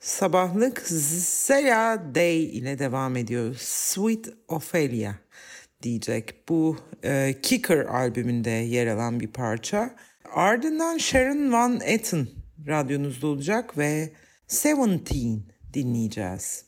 Sabahlık Zaya Day ile devam ediyor. Sweet Ophelia diyecek. Bu Kicker albümünde yer alan bir parça. Ardından Sharon Van Etten radyonuzda olacak ve 17 dinleyeceğiz.